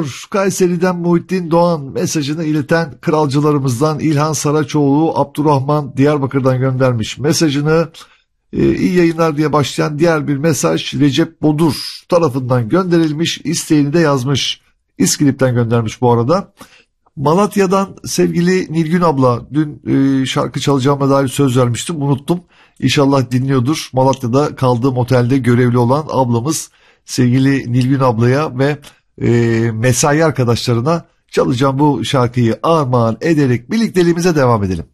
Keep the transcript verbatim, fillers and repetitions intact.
Kayseri'den Muhittin Doğan mesajını ileten kralcılarımızdan İlhan Saraçoğlu Abdurrahman Diyarbakır'dan göndermiş mesajını. Ee, iyi yayınlar diye başlayan diğer bir mesaj Recep Bodur tarafından gönderilmiş, isteğini de yazmış. İskilip'ten göndermiş bu arada. Malatya'dan sevgili Nilgün abla, dün e, şarkı çalacağıma dair söz vermiştim, unuttum. İnşallah dinliyordur. Malatya'da kaldığım otelde görevli olan ablamız sevgili Nilgün ablaya ve e, mesai arkadaşlarına çalacağım bu şarkıyı armağan ederek birlikteliğimize devam edelim.